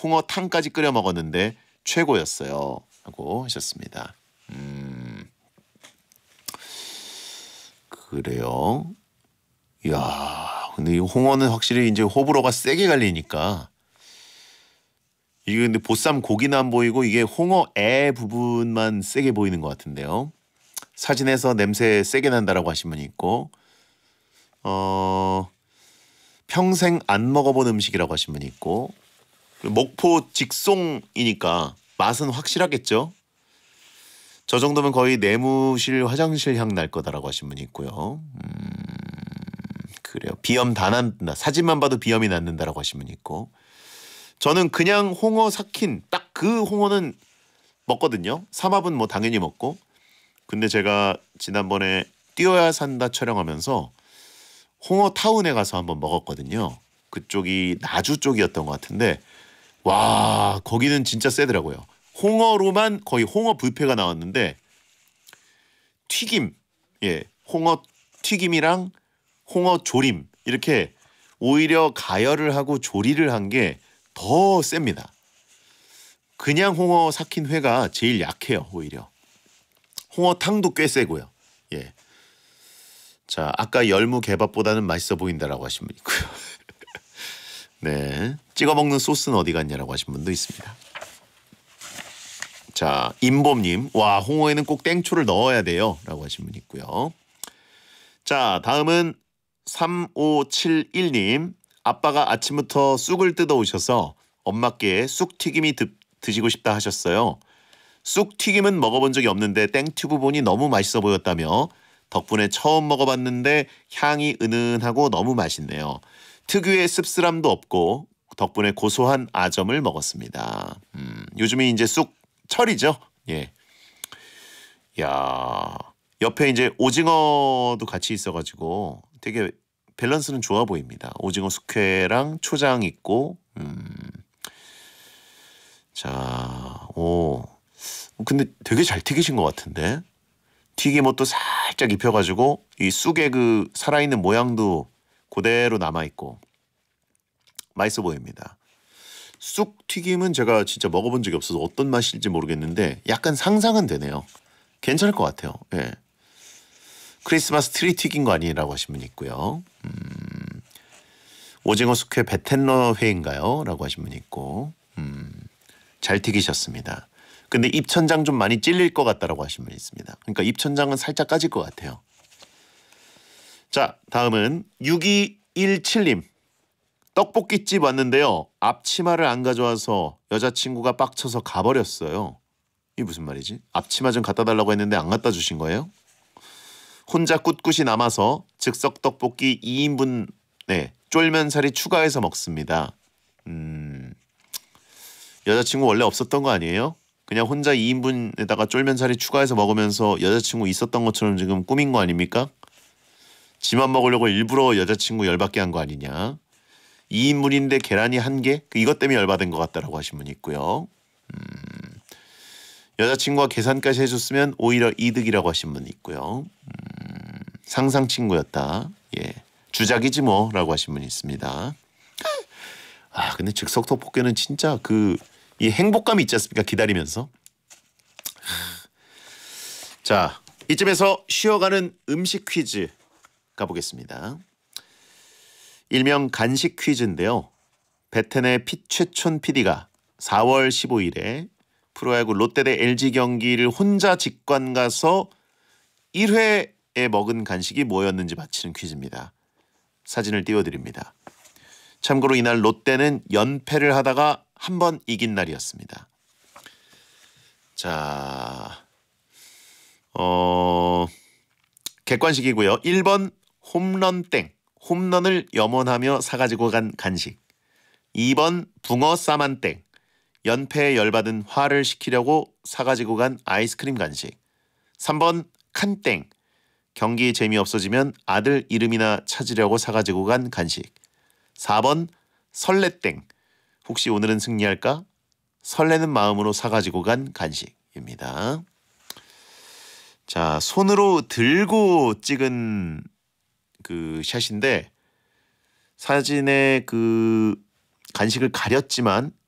홍어탕까지 끓여 먹었는데 최고였어요. 하고 하셨습니다. 그래요. 이야, 근데 이 홍어는 확실히 이제 호불호가 세게 갈리니까 이게 근데 보쌈 고기는 안 보이고 이게 홍어애 부분만 세게 보이는 것 같은데요. 사진에서 냄새 세게 난다라고 하신 분이 있고 평생 안 먹어본 음식이라고 하신 분이 있고 목포 직송이니까 맛은 확실하겠죠. 저 정도면 거의 내무실 화장실 향 날 거다라고 하신 분이 있고요. 그래요. 비염 다 난다. 사진만 봐도 비염이 낫는다라고 하신 분이 있고 저는 그냥 홍어 삭힌 딱 그 홍어는 먹거든요. 삼합은 뭐 당연히 먹고 근데 제가 지난번에 뛰어야 산다 촬영하면서 홍어타운에 가서 한번 먹었거든요. 그쪽이 나주 쪽이었던 것 같은데 와 거기는 진짜 세더라고요. 홍어로만 거의 홍어 뷔페가 나왔는데 튀김, 예, 홍어 튀김이랑 홍어 조림 이렇게 오히려 가열을 하고 조리를 한 게 더 셉니다. 그냥 홍어 삭힌 회가 제일 약해요. 오히려 홍어탕도 꽤 세고요. 예, 자 아까 열무 개밥보다는 맛있어 보인다라고 하신 분 있고요. 네, 찍어 먹는 소스는 어디 갔냐라고 하신 분도 있습니다. 자, 임범님, 와 홍어에는 꼭 땡초를 넣어야 돼요 라고 하신 분 있고요. 자, 다음은 3571님, 아빠가 아침부터 쑥을 뜯어 오셔서 엄마께 쑥튀김이 드시고 싶다 하셨어요. 쑥튀김은 먹어본 적이 없는데 땡튜브 보니 너무 맛있어 보였다며 덕분에 처음 먹어봤는데 향이 은은하고 너무 맛있네요. 특유의 씁쓸함도 없고 덕분에 고소한 아점을 먹었습니다. 요즘에 이제 쑥 철이죠. 예. 야, 옆에 이제 오징어도 같이 있어가지고 되게 밸런스는 좋아 보입니다. 오징어 숙회랑 초장 있고, 자, 오, 근데 되게 잘 튀기신 것 같은데 튀김옷도 살짝 입혀가지고 이 쑥의 그 살아있는 모양도 그대로 남아 있고 맛있어 보입니다. 쑥 튀김은 제가 진짜 먹어본 적이 없어서 어떤 맛일지 모르겠는데 약간 상상은 되네요. 괜찮을 것 같아요. 예. 크리스마스 트리 튀긴 거 아니라고 하신 분이 있고요. 오징어 숙회 베텐러 회인가요? 라고 하신 분이 있고 잘 튀기셨습니다. 근데 입천장 좀 많이 찔릴 것 같다라고 하신 분이 있습니다. 그러니까 입천장은 살짝 까질 것 같아요. 자, 다음은 6217님. 떡볶이집 왔는데요. 앞치마를 안 가져와서 여자친구가 빡쳐서 가버렸어요. 이게 무슨 말이지? 앞치마 좀 갖다 달라고 했는데 안 갖다 주신 거예요? 혼자 꿋꿋이 남아서 즉석 떡볶이 2인분 네, 쫄면사리 추가해서 먹습니다. 여자친구 원래 없었던 거 아니에요? 그냥 혼자 2인분에다가 쫄면사리 추가해서 먹으면서 여자친구 있었던 것처럼 지금 꾸민 거 아닙니까? 지만 먹으려고 일부러 여자친구 열받게 한 거 아니냐? 2인분인데 계란이 1개? 이것 때문에 열받은 것 같다라고 하신 분이 있고요. 여자친구가 계산까지 해줬으면 오히려 이득이라고 하신 분이 있고요. 상상 친구였다. 예, 주작이지 뭐라고 하신 분이 있습니다. 아 근데 즉석 떡볶이는 진짜 이 행복감이 있지 않습니까? 기다리면서. 자, 이쯤에서 쉬어가는 음식 퀴즈 가보겠습니다. 일명 간식 퀴즈인데요. 베텐의 최촌 PD가 4월 15일에 프로야구 롯데 대 LG 경기를 혼자 직관 가서 1회에 먹은 간식이 뭐였는지 맞히는 퀴즈입니다. 사진을 띄워드립니다. 참고로 이날 롯데는 연패를 하다가 한 번 이긴 날이었습니다. 자, 객관식이고요. 1번 홈런 땡. 홈런을 염원하며 사가지고 간 간식. 2번 붕어 싸만 땡. 연패에 열받은 화를 식히려고 사가지고 간 아이스크림 간식. 3번 칸땡. 경기 재미없어지면 아들 이름이나 찾으려고 사가지고 간 간식. 4번 설레땡. 혹시 오늘은 승리할까? 설레는 마음으로 사가지고 간 간식입니다. 자, 손으로 들고 찍은 그 샷인데 사진에 그 간식을 가렸지만